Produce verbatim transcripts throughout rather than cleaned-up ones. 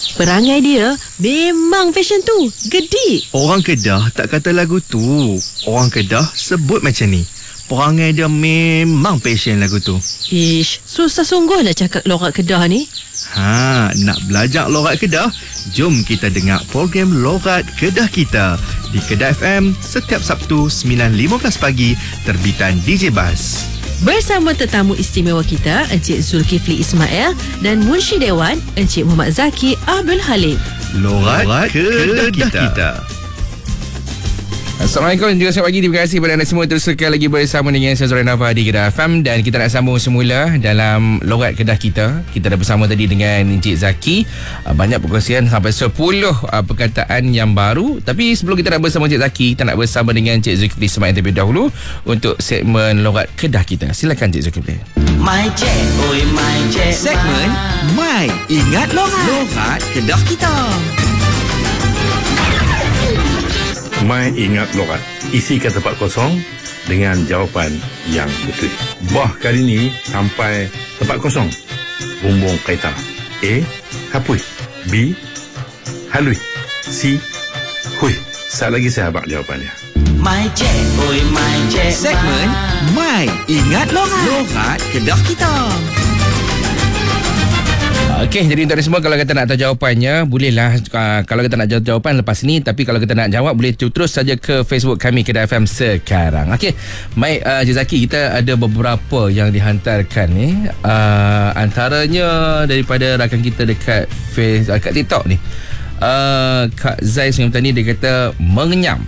Perangai dia memang fashion tu. Gedik. Orang Kedah tak kata lagu tu. Orang Kedah sebut macam ni. Perangai dia memang passion lagu tu. Ish, susah sungguh nak cakap logat Kedah ni. Ha, nak belajar logat Kedah? Jom kita dengar program Logat Kedah Kita di Kedah F M setiap Sabtu sembilan lima belas pagi terbitan D J Bas. Bersama tetamu istimewa kita, Encik Zulkifli Ismail dan Munshi Dewan, Encik Muhammad Zaki Abdul Halim. Logat, Logat Kedah, Kedah Kita, kita. Assalamualaikum dan juga selamat pagi. Terima kasih kepada anda semua terus sekali lagi bersama dengan saya Zoran Nava di Kedah F M. Dan kita nak sambung semula dalam Logat Kedah Kita. Kita dah bersama tadi dengan Encik Zaki. Banyak perkongsian sampai sepuluh perkataan yang baru. Tapi sebelum kita nak bersama Encik Zaki, kita nak bersama dengan Encik Zulkifli Ismail terlebih dahulu untuk segmen Logat Kedah Kita. Silakan Encik Zulkifli. My Cek, oi My Cek. Segmen My Ingat Logat. Logat Kedah Kita. My Ingat Logat. Isikan tempat kosong dengan jawapan yang betul. Bah kali ni sampai tempat kosong. Bumbung kaitan. A. Hapui. B. Halui. C. Hui. Sekali lagi saya abang jawapannya. My Cek, oi My Cek. Segmen My Ingat Logat. Logat Kedah Kita. Okey, jadi untuk anda semua, kalau kata nak tahu jawapannya, bolehlah. Uh, kalau kita nak jawab jawapan lepas ni, tapi kalau kita nak jawab, boleh terus saja ke Facebook kami Kedah F M sekarang. Okey, baik, uh, Encik Zaki, kita ada beberapa yang dihantarkan ni. Uh, antaranya daripada rakan kita dekat face, uh, kat TikTok ni. Uh, Kak Zai Sungai Petani, dia kata mengenyam,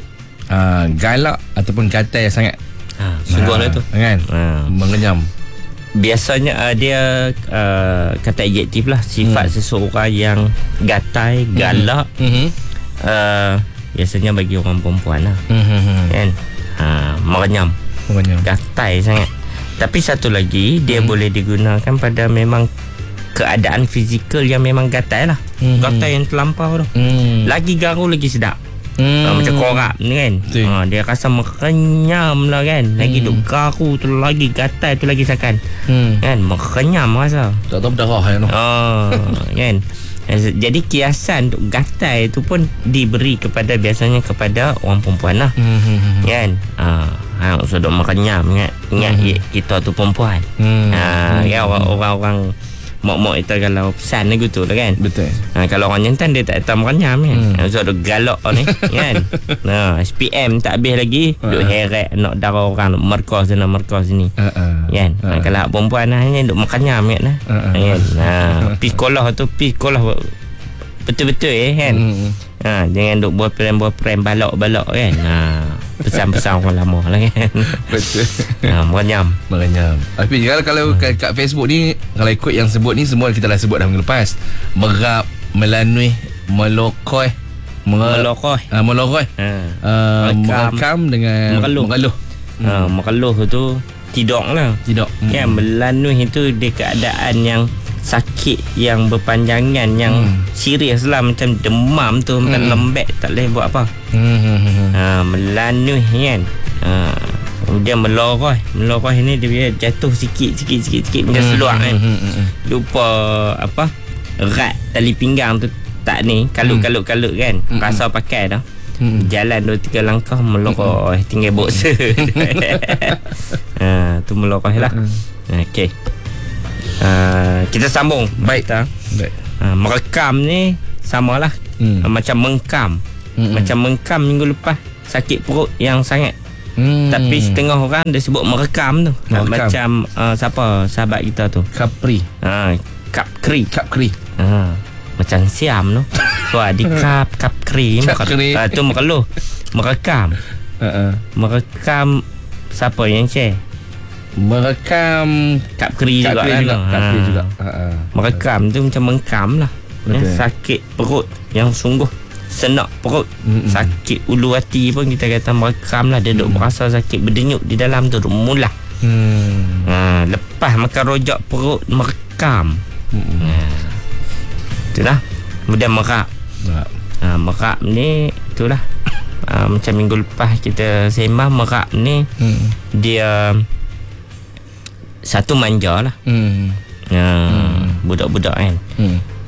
uh, galak ataupun gatal sangat. Ha, sungguhlah tu. Kan? Ha. Mengenyam. Biasanya uh, dia uh, kata adjektif lah, sifat hmm. seseorang yang gatai, galak. Hmm. Uh, biasanya bagi orang perempuan lah. Hmm. Kan? Uh, merenyam. Merenyam. Gatai sangat. Tapi satu lagi, dia hmm. boleh digunakan pada memang keadaan fizikal yang memang gatai lah. Hmm. Gatai yang terlampau tu. Hmm. Lagi garu, lagi sedap. Hmm. Uh, macam korap ni kan, uh, dia rasa merenyam lah kan. Lagi hmm. duk garu tu, lagi gatal tu, lagi sakan. hmm. Kan, merenyam rasa. Tak tahu berdarah kan. Oh, kan. Jadi kiasan untuk gatal tu pun diberi kepada, biasanya kepada orang perempuan lah. hmm. Kan, uh, ha, so duk merenyam. Ingat, ingat hmm. kita tu perempuan. hmm. uh, hmm. Ya, orang-orang mak-mak kita kalau pesan lagu tu lah kan. Betul. Ha, kalau orang jantan dia tak tahu merenyam kan. Hmm. So ada galak ni kan. Nah, S P M tak habis lagi, uh-huh. duk heret nak darah orang, merkos sana merkos sini. Uh-huh. Kan. Uh-huh. Ha, kalau perempuan lah, hanya duk merenyam kan. Uh-huh. Kan. Nah, pergi sekolah tu, pergi sekolah betul-betul eh kan. Hmm. Ha, jangan duk buat plan-buat plan balak-balak kan. Ha, pesan-pesan orang lama lah kan. Betul. Ha, merenyam. Merenyam. Tapi kalau kalau hmm. kat, kat Facebook ni, kalau ikut yang sebut ni, semua kita dah sebut dah minggu lepas. Merap, melanui, melokoi, melokoi, uh, melokoi, ha. uh, merekam dengan mengeluh. Mengeluh. Ha, hmm. mengeluh tu tidak lah. Tidak. Hmm. Kan, melanui itu dia keadaan yang sakit yang berpanjangan, yang hmm. serius lah, macam demam tu, macam hmm. lembek, tak boleh buat apa. hmm. ha, melanui kan. ha, Kemudian meloroi. Meloroi ni dia jatuh sikit sikit sikit sikit macam hmm. seluar kan. hmm. Lupa apa, erat tali pinggang tu tak ni, kalut-kalut-kalut kan. hmm. Rasa pakai dah. hmm. Jalan dua tiga langkah meloroi, hmm. tinggal boxer. ha, tu meloroi lah. hmm. Okey. Uh, kita sambung. Baik tak? Baik. Uh, merekam ni samalah hmm. uh, macam mengkam. Hmm. Macam mengkam minggu lepas, sakit perut yang sangat. Hmm. Tapi setengah orang dia sebut merekam tu. Merekam. Macam uh, siapa sahabat kita tu? Capri. Ha, uh, Capri. Capri. Ha, uh, macam siam tu. So di kap Capri. Capri. Uh, tu mekeluh. Merekam. Uh-uh. Merekam siapa yang share? Merekam Capri juga, juga, juga. Ha. Capri juga. Ha. Merekam tu macam mengkam lah. Ya, sakit perut yang sungguh, senak perut. Mm-mm. Sakit ulu hati pun kita kata merekam lah. Dia duk merasa sakit berdenyut di dalam tu, duk mulah. hmm. ha, Lepas makan rojak perut, merekam. ha. Itulah. Kemudian merap. ha, Merap ni itulah. ha, Macam minggu lepas kita sembah, merap ni hmm. dia satu manja lah. hmm. Ha, hmm. Budak-budak kan. hmm.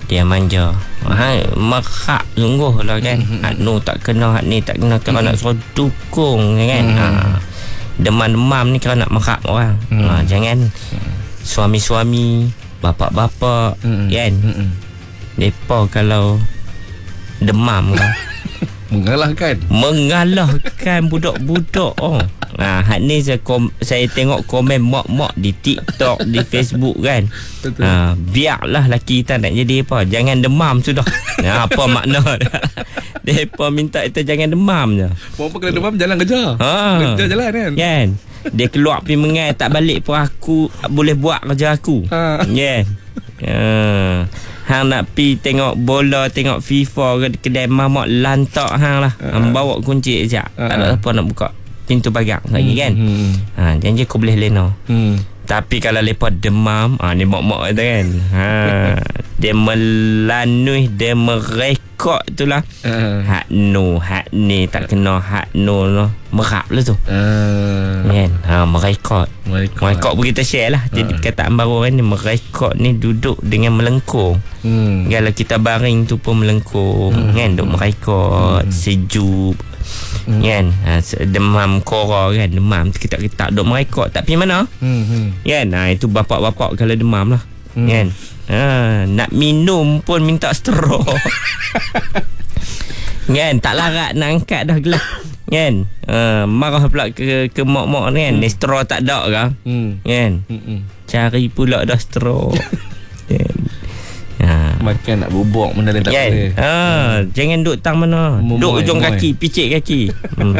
dia manja. Ha, merak sungguh lah kan. Mm-hmm. Hak no tak kena, hak ni tak kena. Kalau mm-hmm. nak suruh dukung kan. Mm-hmm. Ha, demam-demam ni kalau nak merak orang. Mm-hmm. Ha, jangan mm-hmm. suami-suami, bapak-bapak mm-hmm. kan. Mm-hmm. Mereka kalau demam kan. Mengalahkan Mengalahkan budak-budak. Oh. Ha, hak ni saya, kom, saya tengok komen mak-mak di TikTok, di Facebook kan. Betul. Ha, biarlah laki kita nak jadi apa. Jangan demam sudah. Ha, apa makna mereka minta kita jangan demam je. Apa kalau demam jalan kerja. Ha. Kerja jalan kan. Kan. Dia keluar pergi mengai tak balik pun aku boleh buat kerja aku. Ha. Yeah. Ha. Hang nak pi tengok bola, tengok FIFA ke kedai mamak lantak hang lah. Uh, hang bawa kunci sekejap. Uh, tak ada apa nak buka pintu pagar lagi kan. Hmm. Ha, janji kau boleh lena. Hmm. Tapi kalau lepas demam, ah ha, ni mak-mak kata kan. Ha, dia melanui, dia merekod tu lah. Uh. Hak no, hak ni tak kena, hak no no. Merap lah tu. Uh. Kan? Ha, merekod. Merekod pun kita share lah. Jadi uh. perkataan baru kan ni, merekod ni duduk dengan melengkung. Hmm. Kalau kita baring tu pun melengkung. Hmm. Kan? Duk merekod, hmm. sejuk. Hmm. Kan, ha, demam kora kan, demam kita-kita duk merekod tak pergi mana. Hmm, hmm. Kan, ha, itu bapak-bapak kalau demam lah. Hmm. Kan, ha, nak minum pun minta straw. Kan, tak larat nak angkat dah gelas. Kan, ha, marah pula ke ke mak-mak ni kan, hmm. straw tak ada ke. Hmm. Kan, hmm. cari pula dah straw. Kan. Ha. Makan nak bubuk mana tak yeah. boleh. Ha, hmm. Jangan duduk tang mana. Mumai, duduk ujung mumai. Kaki, picit kaki. hmm.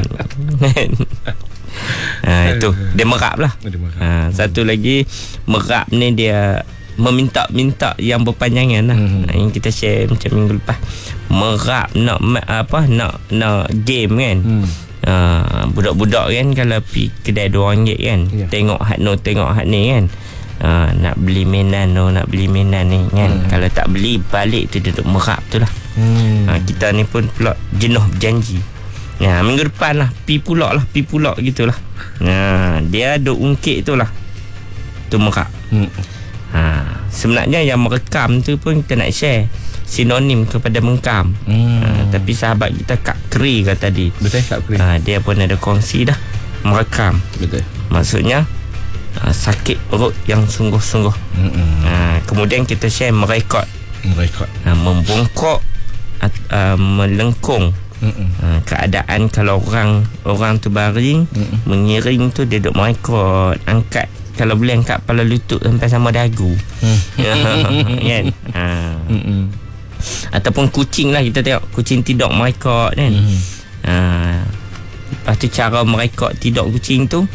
Ha, itu dia merap lah. Ha, satu lagi merap ni dia meminta-minta yang berpanjangan lah. Hmm. Ha, yang kita share macam minggu lepas. Merap nak apa nak nak game kan. Hmm. Ha, budak-budak kan kalau pergi kedai dua ringgit kan. Yeah. Tengok hak no, tengok hak ni kan. Ha, nak beli mainan no, nak beli mainan ni kan. Hmm. Kalau tak beli balik tu duduk merap tu lah. hmm. Ha, kita ni pun pula jenuh berjanji. Ha, minggu depan lah pi pula lah pi pula gitulah. Ha, dia duk ungkit tu lah tu merap. hmm. Ha, sebenarnya yang merekam tu pun kita nak share sinonim kepada mengkam. hmm. Ha, tapi sahabat kita Kak Kri kata tadi. Betul Kak Kri. Ha, dia pun ada kongsi dah merekam. Betul. Maksudnya Uh, sakit perut yang sungguh-sungguh. uh, Kemudian kita share merekod. Merekod uh, membongkok uh, melengkung uh, keadaan kalau orang orang tu baring, Mm-mm. mengiring tu dia duk merekod. Angkat, kalau boleh angkat kepala lutut sampai sama dagu. Kan. uh, Ataupun kucing lah, kita tengok kucing tidur merekod kan. uh, Lepas tu cara merekod tidur kucing tu,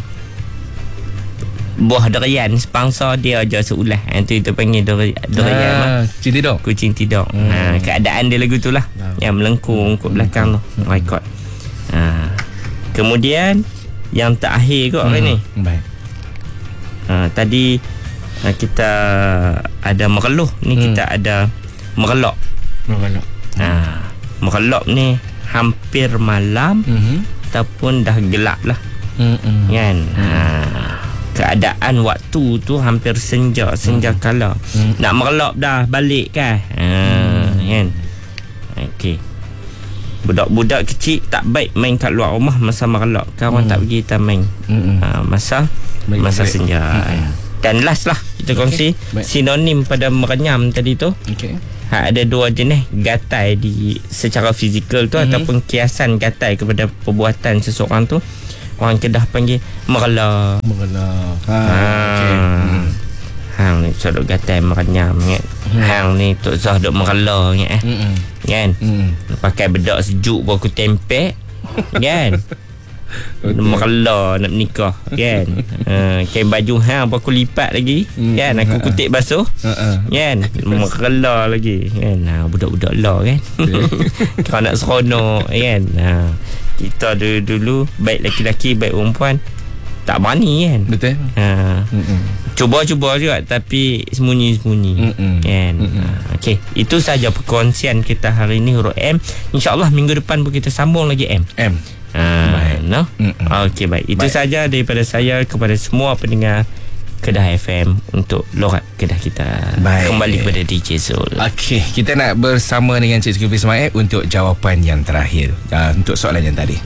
buah durian sepangsa dia aja seulah. Itu itu panggil durian. Ah, kucing tidur. Kucing tidur. Hmm. Ha, keadaan dia lagu tu lah. Hmm. Yang melengkung kat belakang tu. Hmm. Rekod. Ha. Kemudian yang terakhir kot hmm. hari ni. Baik. Ha, tadi ha, kita ada mereluh ni, hmm. kita ada merelok. Merelok. Ha, merelok ni hampir malam, hmm. ataupun dah gelap lah. Hmm. Kan? Hmm. Ha. Keadaan waktu tu hampir senja, senja hmm. kala. Hmm. Nak merelap dah balik kan. Ha, hmm. kan. Okey. Budak-budak kecil tak baik main kat luar rumah masa merelap. Kawan hmm. tak pergi kita main. Hmm. Ha, masa baik, masa baik. senja. Hmm. Dan last lah kita kongsi okay. sinonim pada merenyam tadi tu. Okey. Ha, ada dua jenis gatai di secara fizikal tu, hmm. ataupun kiasan gatai kepada perbuatan seseorang tu. Orang Kedah panggil merela. Merela. Ha, ha. Okey. Hmm. Hang ni sodok gatai merenyam kan. Hmm. Hang ni tok Zah duk merela kan. Hmm. Kan? Hmm. Pakai bedak sejuk baru aku tempek. Kan? Merela nak menikah kan. Ha, kain baju hang baru aku lipat lagi. Hmm. Kan? Aku kutip basuh. Ha. Kan? Merela lagi kan. Ha, budak-budak lah kan. Kau nak seronok kan. Ha. Kita dulu-dulu baik lelaki-lelaki baik perempuan tak berani kan. Betul. Ha. Cuba-cuba juga tapi sembunyi-sembunyi. Mm-mm. Kan. Ha. Okey, itu saja perkongsian kita hari ini huruf M. InsyaAllah minggu depan pun kita sambung lagi M. M. Ha, no? Okey, baik. Itu baik. saja daripada saya kepada semua pendengar Kedah F M untuk logat Kedah kita. Baik. Kembali kepada D J Zul. Okey, kita nak bersama dengan Cik Zulkifli Ismail untuk jawapan yang terakhir uh, untuk soalan yang tadi.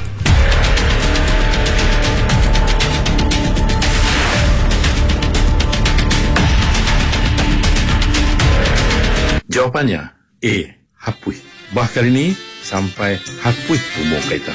Jawapannya A. Hapui. Bah kali ini sampai hapui bumbung kereta.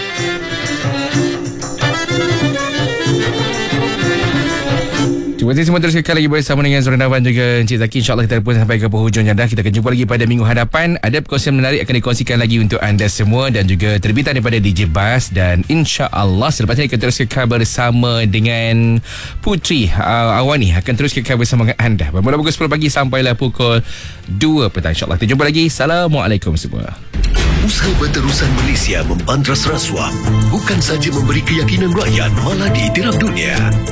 Terima kasih semua, terus sekali lagi bersama dengan Zoran Dawan juga Encik Zaki. InsyaAllah kita pun sampai ke penghujungnya dah. Kita akan jumpa lagi pada minggu hadapan. Ada perkongsian menarik akan dikongsikan lagi untuk anda semua dan juga terbitan daripada D J Bas. Dan insyaAllah selepas ini kita terus kekal bersama dengan Putri uh, Awani akan terus kekal bersama dengan anda bermula pukul sepuluh pagi sampailah pukul dua petang. InsyaAllah kita jumpa lagi. Assalamualaikum semua. Usaha Berterusan Malaysia membantras rasuah bukan saja memberi keyakinan rakyat, malah diiktiraf dunia.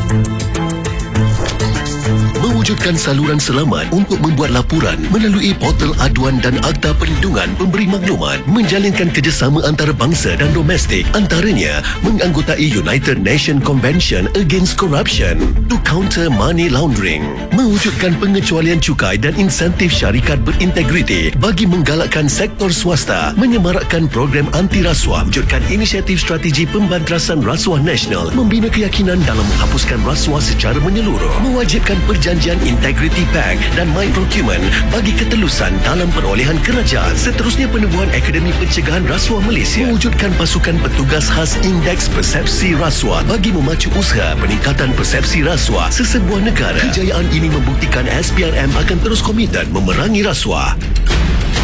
Mewujudkan saluran selamat untuk membuat laporan melalui portal aduan dan Akta Perlindungan Pemberi Maklumat, menjalinkan kerjasama antarabangsa dan domestik, antaranya menganggotai United Nations Convention Against Corruption to counter money laundering, mewujudkan pengecualian cukai dan insentif syarikat berintegriti bagi menggalakkan sektor swasta, menyemarakkan program anti rasuah, wujudkan inisiatif strategi pembantrasan rasuah nasional, membina keyakinan dalam menghapuskan rasuah secara menyeluruh, mewajibkan perjanjian Integrity Pact dan My Procurement bagi ketelusan dalam perolehan kerajaan. Seterusnya, penubuhan Akademi Pencegahan Rasuah Malaysia, mewujudkan pasukan petugas khas Indeks Persepsi Rasuah bagi memacu usaha peningkatan persepsi rasuah sesebuah negara. Kejayaan ini membuktikan S P R M akan terus komited memerangi rasuah.